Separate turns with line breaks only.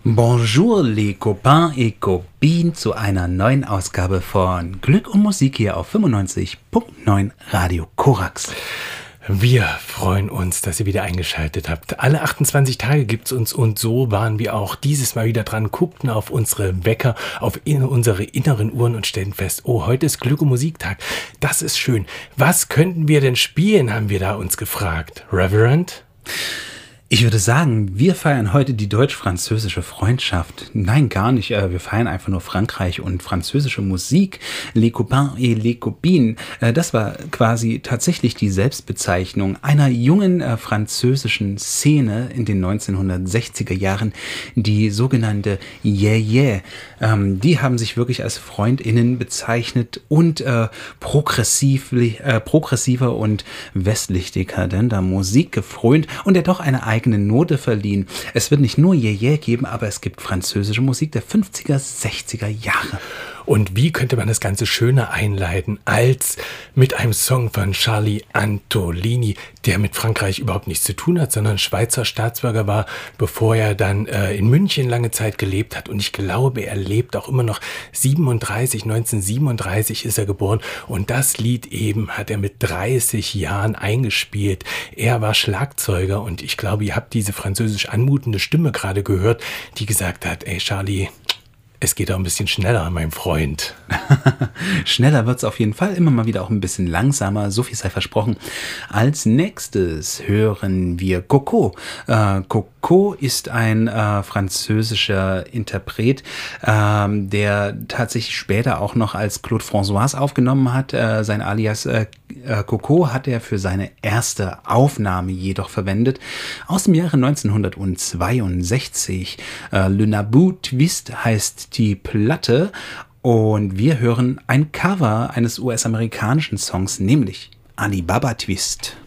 Bonjour les copains et copines zu einer neuen Ausgabe von Glück und Musik hier auf 95.9 Radio Korax.
Wir freuen uns, dass ihr wieder eingeschaltet habt. Alle 28 Tage gibt's uns und so waren wir auch dieses Mal wieder dran, guckten auf unsere Wecker, auf unsere inneren Uhren und stellten fest, oh, heute ist Glück- und Musiktag. Das ist schön. Was könnten wir denn spielen, haben wir da uns gefragt. Reverend?
Ich würde sagen, wir feiern heute die deutsch-französische Freundschaft. Nein, gar nicht. Wir feiern einfach nur Frankreich und französische Musik. Les copains et les copines. Das war quasi tatsächlich die Selbstbezeichnung einer jungen französischen Szene in den 1960er Jahren, die sogenannte Yeah Yeah. Die haben sich wirklich als FreundInnen bezeichnet und progressiver und westlich dekadenter Musik gefrönt und der doch eine eigene Note verliehen. Es wird nicht nur Yeah Yeah geben, aber es gibt französische Musik der 50er, 60er Jahre.
Und wie könnte man das Ganze schöner einleiten als mit einem Song von Charlie Antolini, der mit Frankreich überhaupt nichts zu tun hat, sondern Schweizer Staatsbürger war, bevor er dann in München lange Zeit gelebt hat. Und ich glaube, er lebt auch immer noch 1937 ist er geboren. Und das Lied eben hat er mit 30 Jahren eingespielt. Er war Schlagzeuger und ich glaube, ihr habt diese französisch anmutende Stimme gerade gehört, die gesagt hat, ey Charlie, es geht auch ein bisschen schneller, mein Freund.
Schneller wird es auf jeden Fall, immer mal wieder auch ein bisschen langsamer, so viel sei versprochen. Als nächstes hören wir Coco. Coco ist ein französischer Interpret, der tatsächlich später auch noch als Claude François aufgenommen hat. Sein Alias Coco hat er für seine erste Aufnahme jedoch verwendet. Aus dem Jahre 1962. Le Naboo Twist heißt die Platte und wir hören ein Cover eines US-amerikanischen Songs, nämlich Alibaba Twist.